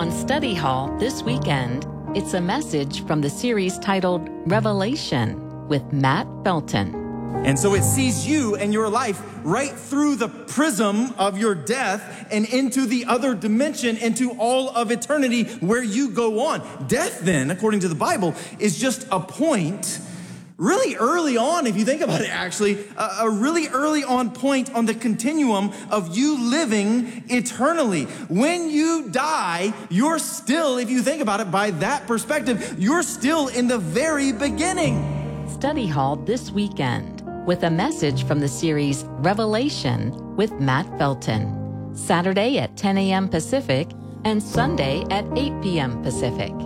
On Study Hall this weekend, it's a message from the series titled Revelation with Matt Felton. And so it sees you and your life right through the prism of your death and into the other dimension, into all of eternity where you go on. Death then, according to the Bible, is just a point really early on, if you think about it actually, a really early on point on the continuum of you living eternally. When you die, you're still, if you think about it by that perspective, you're still in the very beginning. Study Hall this weekend with a message from the series Revelation with Matt Felton. Saturday at 10 a.m. Pacific and Sunday at 8 p.m. Pacific.